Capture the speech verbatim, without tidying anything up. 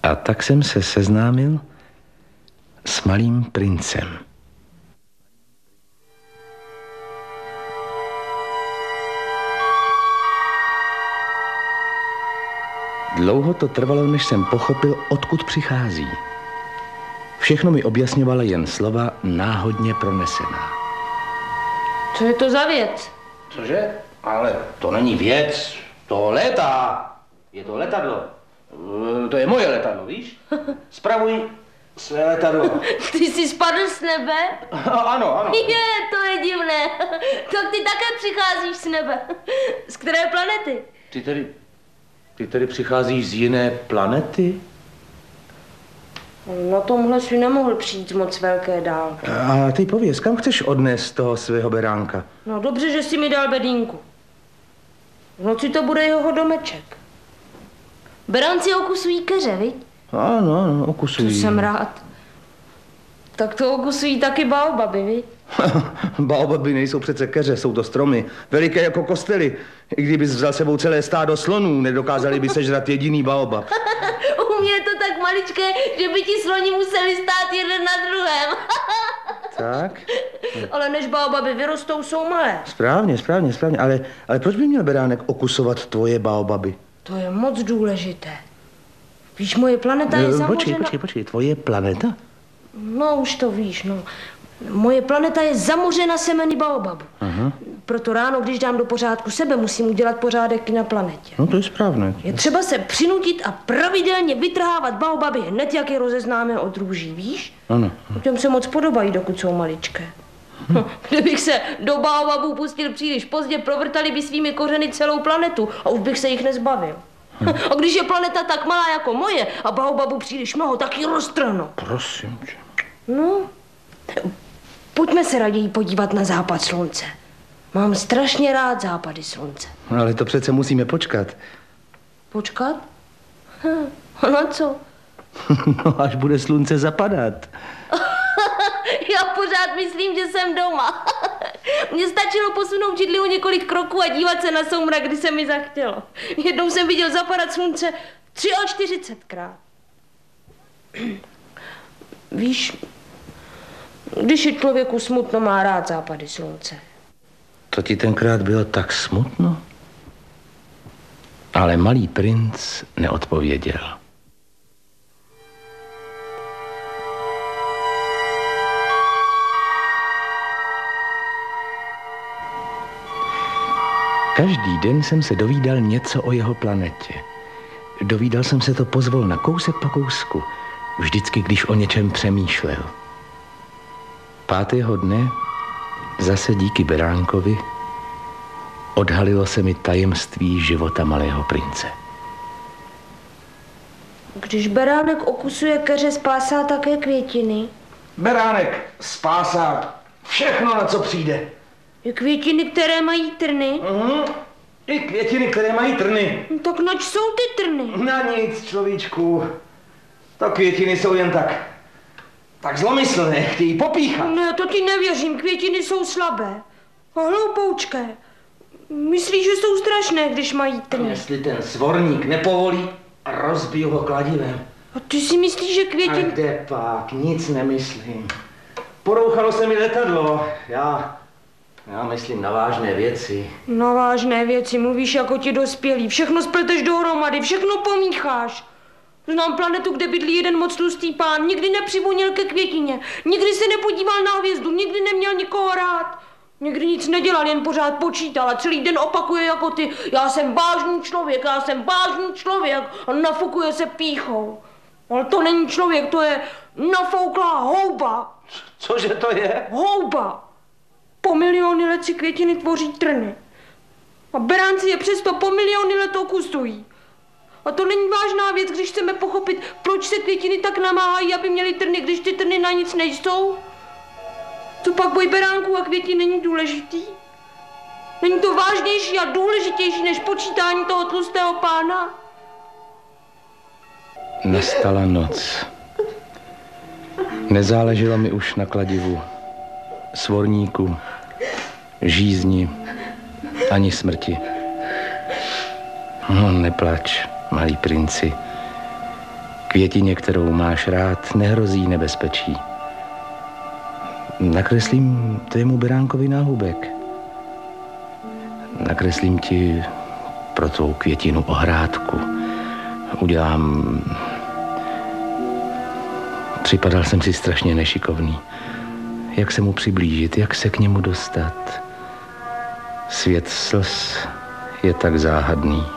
A tak jsem se seznámil s malým princem. Dlouho to trvalo, než jsem pochopil, odkud přichází. Všechno mi objasňovala jen slova náhodně pronesená. Co je to za věc? Cože? Ale to není věc, to létá. Je to letadlo. To je moje letadlo, víš? Spravuj své letadlo. Ty jsi spadl z nebe? Ano, ano. Je, to je divné. Tak ty také přicházíš z nebe. Z které planety? Ty tedy, ty tedy přicházíš z jiné planety? Na tomhle si nemohl přijít z moc velké dálky. A ty pověz, kam chceš odnést toho svého beránka? No dobře, že jsi mi dal bedínku. V noci to bude jeho domeček. Beránci okusují keře, viď? Ano, ano, okusují. To jsem rád. Tak to okusují taky baobaby, viď? Baobaby nejsou přece keře, jsou to stromy. Veliké jako kostely. I kdybys vzal sebou celé stádo slonů, nedokázali by sežrat jediný baobab. U mě je to tak maličké, že by ti sloni museli stát jeden na druhém. Tak? Ale než baobaby vyrostou, jsou malé. Správně, správně, správně. Ale, ale proč by měl beránek okusovat tvoje baobaby? To je moc důležité. Víš, moje planeta je zamořena... Počkej, počkej, počkej, tvoje planeta? No, už to víš, no. Moje planeta je zamořena semeny baobabu. Aha. Proto ráno, když dám do pořádku sebe, musím udělat pořádek i na planetě. No to je správné. Je třeba se přinutit a pravidelně vytrhávat baobaby hned, jak je rozeznáme od růží, víš? Ano. Těm se moc podobají, dokud jsou maličké. Hm. Kdybych se do baobabů pustil příliš pozdě, provrtali by svými kořeny celou planetu a už bych se jich nezbavil. Hm. A když je planeta tak malá jako moje a baobabu příliš mnoho, tak ji roztrhnu. Prosím tě. No, pojďme se raději podívat na západ slunce. Mám strašně rád západy slunce. No, ale to přece musíme počkat. Počkat? Hm. A na co? No, až bude slunce zapadat. Já pořád myslím, že jsem doma. Mně stačilo posunout židli o několik kroků a dívat se na soumrak, kdy se mi zachtělo. Jednou jsem viděl zapadat slunce čtyřicetkrát. Víš, když je člověku smutno, má rád západy slunce. To ti tenkrát bylo tak smutno? Ale malý princ neodpověděl. Každý den jsem se dovídal něco o jeho planetě. Dovídal jsem se to pozvolna, kousek po kousku, vždycky, když o něčem přemýšlel. Pátého dne, zase díky beránkovi, odhalilo se mi tajemství života malého prince. Když beránek okusuje keře, spásá také květiny. Beránek spásá všechno, na co přijde. I květiny, které mají trny. Mhm. I květiny, které mají trny. No, tak nač jsou ty trny? Na nic, človíčku. To květiny jsou jen tak, tak zlomyslné, chtějí popíchat. Ne, to ti nevěřím, květiny jsou slabé. A hloupoučké. Myslíš, že jsou strašné, když mají trny? Jestli ten svorník nepovolí, rozbiju ho kladivem. A ty si myslíš, že květiny... A kde pak, nic nemyslím. Porouchalo se mi letadlo, já... Já myslím na vážné věci. Na vážné věci, mluvíš jako ti dospělí. Všechno spleteš dohromady, všechno pomícháš. Znám planetu, kde bydlí jeden moc tlustý pán. Nikdy nepřivonil ke květině. Nikdy se nepodíval na hvězdu. Nikdy neměl nikoho rád. Nikdy nic nedělal, jen pořád počítal a celý den opakuje jako ty. Já jsem vážný člověk, já jsem vážný člověk. A nafukuje se pýchou. Ale to není člověk, to je nafouklá houba. Cože to je? Houba. Po miliony let si květiny tvoří trny. A beránci je přesto po miliony let okusují. A to není vážná věc, když chceme pochopit, proč se květiny tak namáhají, aby měly trny, když ty trny na nic nejsou. To pak boj beránků a květin není důležitý. Není to vážnější a důležitější než počítání toho tlustého pána. Nastala noc. Nezáleželo mi už na kladivu, svorníku, žízni, ani smrti. No, neplač, malý princi. Květině, kterou máš rád, nehrozí nebezpečí. Nakreslím tvému beránkovi náhubek. Nakreslím ti pro tvou květinu ohrádku. Udělám... Připadal jsem si strašně nešikovný. Jak se mu přiblížit, jak se k němu dostat. Svět slz je tak záhadný.